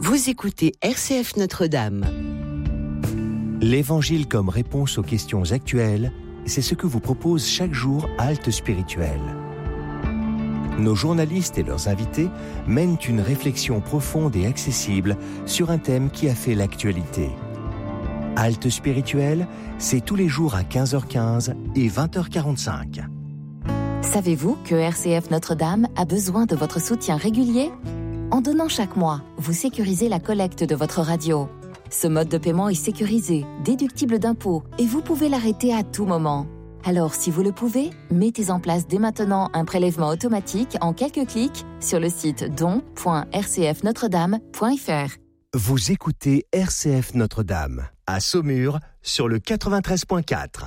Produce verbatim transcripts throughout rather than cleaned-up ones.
Vous écoutez R C F Notre-Dame. L'Évangile comme réponse aux questions actuelles, c'est ce que vous propose chaque jour Halte Spirituelle. Nos journalistes et leurs invités mènent une réflexion profonde et accessible sur un thème qui a fait l'actualité. Halte Spirituelle, c'est tous les jours à quinze heures quinze et vingt heures quarante-cinq. Savez-vous que R C F Notre-Dame a besoin de votre soutien régulier ? En donnant chaque mois, vous sécurisez la collecte de votre radio. Ce mode de paiement est sécurisé, déductible d'impôts et vous pouvez l'arrêter à tout moment. Alors, si vous le pouvez, mettez en place dès maintenant un prélèvement automatique en quelques clics sur le site don point r c f notre dame point f r. Vous écoutez R C F Notre-Dame, à Saumur, sur le quatre-vingt-treize point quatre.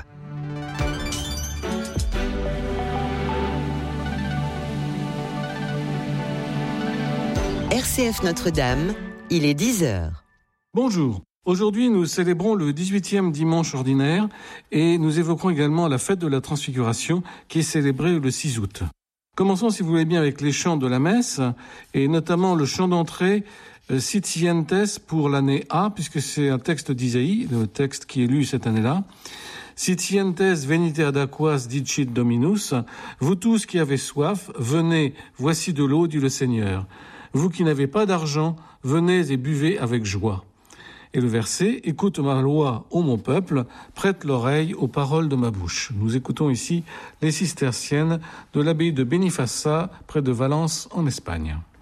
R C F Notre-Dame, il est dix heures. Bonjour. Aujourd'hui, nous célébrons le dix-huitième dimanche ordinaire et nous évoquerons également la fête de la Transfiguration qui est célébrée le six août. Commençons, si vous voulez bien, avec les chants de la messe et notamment le chant d'entrée euh, Sitientes pour l'année A, puisque c'est un texte d'Isaïe, le texte qui est lu cette année-là. Sitientes venite ad aquas dicit Dominus, vous tous qui avez soif, venez, voici de l'eau, dit le Seigneur. Vous qui n'avez pas d'argent, venez et buvez avec joie. Et le verset, écoute ma loi, ô mon peuple, prête l'oreille aux paroles de ma bouche. Nous écoutons ici les cisterciennes de l'abbaye de Benifaça, près de Valence, en Espagne.